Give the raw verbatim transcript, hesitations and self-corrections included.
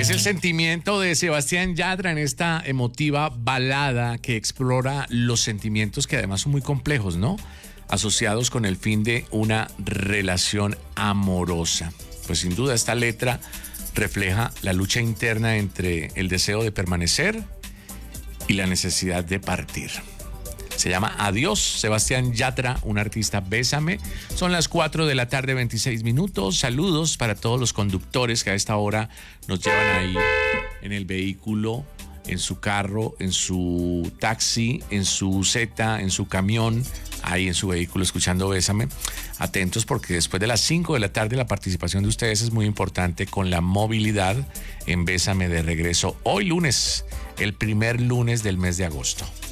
Es el sentimiento de Sebastián Yatra en esta emotiva balada que explora los sentimientos que además son muy complejos, ¿no? Asociados con el fin de una relación amorosa. Pues sin duda esta letra refleja la lucha interna entre el deseo de permanecer y la necesidad de partir. Se llama Adiós, Sebastián Yatra, un artista Bésame. Son las cuatro de la tarde, veintiséis minutos. Saludos para todos los conductores que a esta hora nos llevan ahí en el vehículo, en su carro, en su taxi, en su buseta, en su camión, ahí en su vehículo escuchando Bésame. Atentos porque después de las cinco de la tarde la participación de ustedes es muy importante con la movilidad en Bésame de regreso hoy lunes, el primer lunes del mes de agosto.